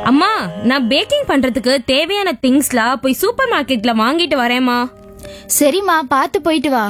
அம்மா, நான் பேக்கிங் பண்றதுக்கு தேவையான திங்ஸ்லாம் போய் சூப்பர் மார்க்கெட்ல வாங்கிட்டு வரேம்மா. சரிம்மா, பார்த்து போயிட்டு வா.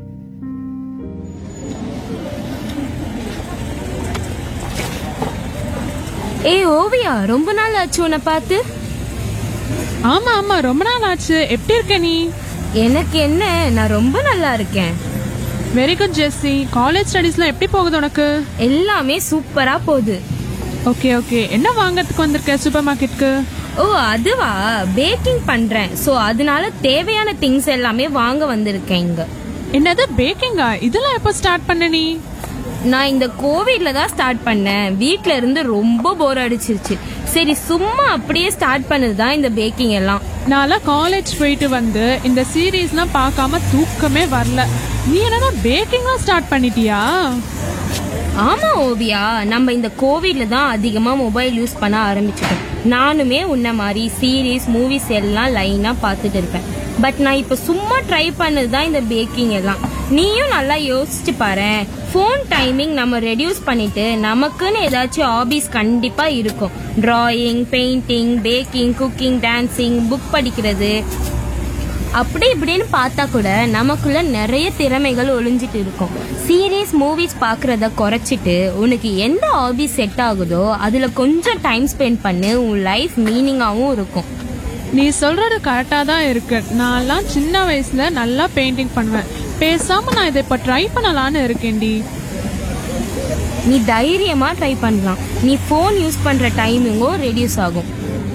ஓவியா, ரொம்ப நாள் ஆச்சு உன்னை பார்த்து. ஆமா ஆமா, ரொம்ப நாள் ஆச்சு. எப்படி இருக்க நீ? எனக்கு என்ன, நான் ரொம்ப நல்லா இருக்கேன். வெரி குட் ஜெஸ்ஸி. காலேஜ் ஸ்டடீஸ்லாம் எப்படி போகுது உனக்கு? எல்லாமே சூப்பரா போகுது. ஓகே ஓகே, என்ன வாங்கறதுக்கு வந்திருக்க சூப்பர் மார்க்கெட்க்கு? ஓ அதுவா, பேக்கிங் பண்றேன். சோ அதனால தேவையான திங்ஸ் எல்லாமே வாங்க வந்திருக்கேன் இங்க. என்னது பேக்கிங்கா? இதெல்லாம் எப்போ ஸ்டார்ட் பண்ண நீ? நான் இந்த கோவிட்ல தான் ஸ்டார்ட் பண்ணேன். வீட்ல இருந்து ரொம்ப போர் அடிச்சிருச்சு. சரி, சும்மா அப்படியே ஸ்டார்ட் பண்ணதுதான் இந்த பேக்கிங் எல்லாம். நான்லாம் காலேஜ் போயிட்டு வந்து இந்த சீரீஸ்லாம் பார்க்காம தூக்கமே வரல. நீ என்னன்னா பேக்கிங்லாம் ஸ்டார்ட் பண்ணிட்டியா? ஆமா ஓவியா, நம்ம இந்த கோவிட்ல தான் அதிகமா மொபைல் யூஸ் பண்ண ஆரம்பிச்சிட்டோம். நானுமே உன்ன மாதிரி சீரீஸ் மூவிஸ் எல்லாம் லைனா பார்த்துட்டு இருப்பேன். பட் நான் இப்ப சும்மா ட்ரை பண்ணதுதான் இந்த பேக்கிங் எல்லாம். நீயும் நல்லா யோசிச்சு பாரு. ஃபோன் டைமிங் நம்ம ரெடியூஸ் பண்ணிட்டு நமக்குன்னு ஏதாச்சும் ஹாபிஸ் கண்டிப்பா இருக்கும். Drawing, painting, packing, cooking, dancing, book படிக்கிறது, அப்படி இப்படின்னு பார்த்தா கூட நமக்குள்ள நிறைய திறமைகள் ஒளிஞ்சிட்டு இருக்கும். சீரீஸ் மூவிஸ் பார்க்கறத குறைச்சிட்டு உனக்கு எந்த ஹாபி செட் ஆகுதோ அதுல கொஞ்சம் டைம் ஸ்பெண்ட் பண்ணு. உன் லைஃப் மீனிங்காவும் இருக்கும். நீ சொல்றது கரெக்டா தான் இருக்கு. நான்லாம் சின்ன வயசுல நல்லா பெயிண்டிங் பண்ணுவேன். பேசாம நான் இதை இப்ப ட்ரை பண்ணலான்னு இருக்கேன்டி. நீ தைரியமா ட்ரை பண்ணலாம். நீ ஃபோன் யூஸ் பண்ற டைமிங்கும் ரெடியூஸ் ஆகும்.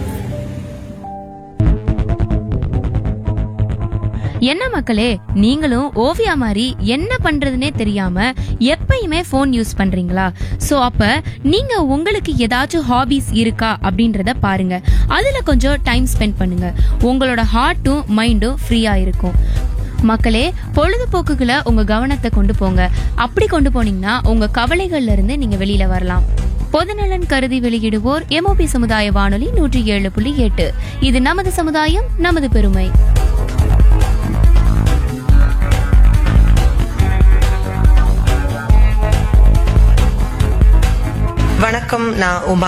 என்ன மக்களே, நீங்களும் ஓவியா மாதிரி என்ன பண்றதுனே தெரியாம எப்பயுமே போன் யூஸ் பண்றீங்களா? சோ அப்ப நீங்க உங்களுக்கு ஏதாச்சும் ஹாபிஸ் இருக்கா அப்படின்றத பாருங்க. அதுல கொஞ்சம் டைம் ஸ்பெண்ட் பண்ணுங்க. உங்களோட ஹார்ட்டும் மைண்டும் ஃப்ரீயா இருக்கும். மக்களே, பொழுதுபோக்குகளை உங்க கவனத்தை கொண்டு போங்க. அப்படி கொண்டு போனீங்கன்னா உங்க கவலைகள்ல இருந்து நீங்க வெளியில வரலாம். பொதுநலன் கருதி வெளியிடுவோர் MOP சமுதாய வானொலி 107.8. இது நமது சமுதாயம், நமது பெருமை. வணக்கம், நான் உமா.